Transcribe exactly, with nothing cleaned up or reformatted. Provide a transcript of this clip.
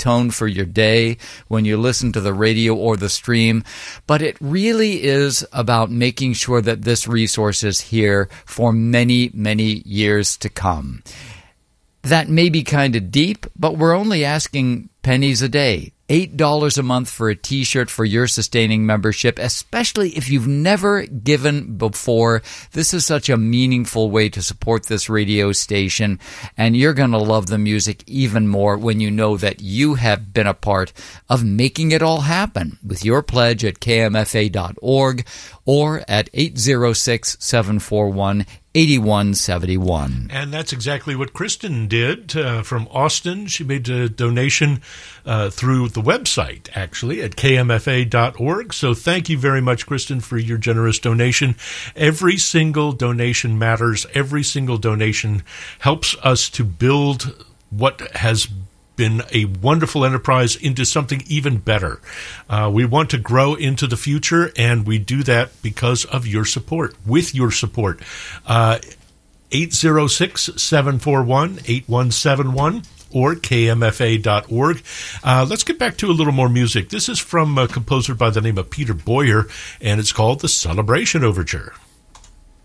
tone for your day when you listen to the radio or the stream, but it really is about making sure that this resource is here for many, many years to come. That may be kind of deep, but we're only asking pennies a day. eight dollars a month for a t-shirt for your sustaining membership, especially if you've never given before. This is such a meaningful way to support this radio station, and you're going to love the music even more when you know that you have been a part of making it all happen with your pledge at K M F A dot org or at eight zero six, seven four one, eight one seven one. And that's exactly what Kristen did uh, from Austin. She made a donation uh, through the website, actually, at K M F A dot org. So thank you very much, Kristen, for your generous donation. Every single donation matters. Every single donation helps us to build what has been a wonderful enterprise into something even better. Uh, we want to grow into the future, and we do that because of your support, with your support. Uh, eight zero six, seven four one, eight one seven one or K M F A dot org. Uh, let's get back to a little more music. This is from a composer by the name of Peter Boyer, and it's called the Celebration Overture.